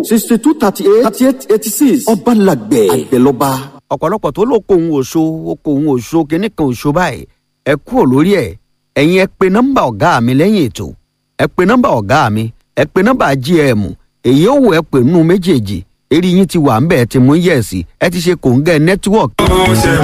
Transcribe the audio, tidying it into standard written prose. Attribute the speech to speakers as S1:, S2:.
S1: 6238 ọbalàgbẹ̀ àgbẹ̀lọba.
S2: ọ̀pọ̀lọpọ̀ tó ló kó òun òṣó kinní kan òṣó báyìí ẹ kúrò lórí ẹ̀ ẹ̀yin ẹ pe nọ́mbà ọ̀gá mi lẹ́yìn ètò ẹ pe nọ́mbà ọ̀gá mi ẹ pe nọ́mbà GM èyí ò wọ ẹ pè nínú méjèèjì eré yín ti wà ń bẹ̀ ẹ ti mú yẹ̀sì ẹ ti ṣe kòńgẹ́ nẹ́tíwọ̀kì.